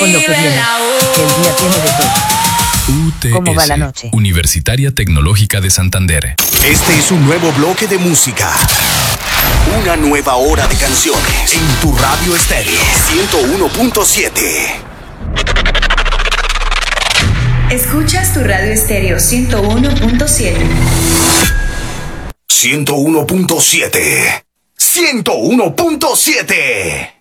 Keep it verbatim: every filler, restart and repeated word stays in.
con lo que viene, que el día tiene de todo. U T S, ¿Cómo va la noche? Universitaria Tecnológica de Santander. Este es un nuevo bloque de música. Una nueva hora de canciones en tu radio estéreo ciento uno punto siete. Escuchas tu radio estéreo ciento uno punto siete. ciento uno punto siete. ciento uno punto siete.